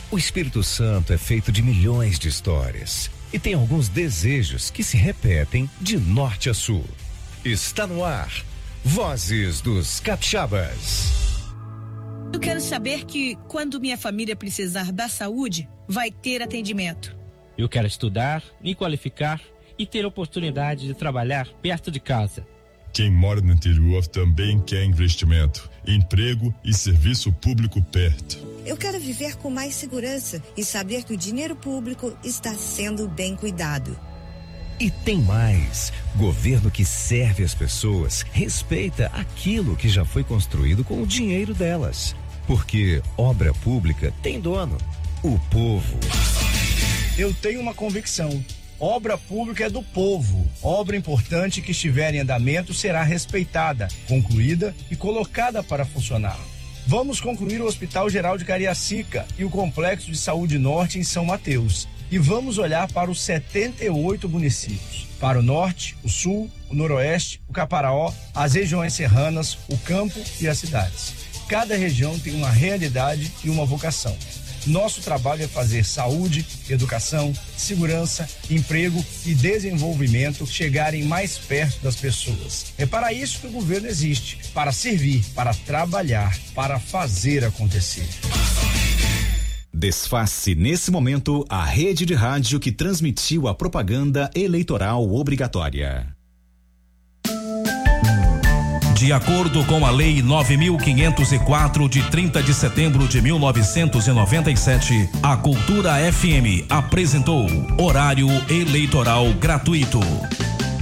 O Espírito Santo é feito de milhões de histórias e tem alguns desejos que se repetem de norte a sul. Está no ar, Vozes dos Capixabas. Eu quero saber que quando minha família precisar da saúde, vai ter atendimento. Eu quero estudar, me qualificar e ter oportunidade de trabalhar perto de casa. Quem mora no interior também quer investimento, emprego e serviço público perto. Eu quero viver com mais segurança e saber que o dinheiro público está sendo bem cuidado. E tem mais. Governo que serve as pessoas, respeita aquilo que já foi construído com o dinheiro delas. Porque obra pública tem dono, o povo. Eu tenho uma convicção. Obra pública é do povo. Obra importante que estiver em andamento será respeitada, concluída e colocada para funcionar. Vamos concluir o Hospital Geral de Cariacica e o Complexo de Saúde Norte em São Mateus. E vamos olhar para os 78 municípios. Para o norte, o sul, o noroeste, o Caparaó, as regiões serranas, o campo e as cidades. Cada região tem uma realidade e uma vocação. Nosso trabalho é fazer saúde, educação, segurança, emprego e desenvolvimento chegarem mais perto das pessoas. É para isso que o governo existe, para servir, para trabalhar, para fazer acontecer. Desface nesse momento a rede de rádio que transmitiu a propaganda eleitoral obrigatória. De acordo com a Lei 9.504, de 30 de setembro de 1997, a Cultura FM apresentou Horário Eleitoral Gratuito.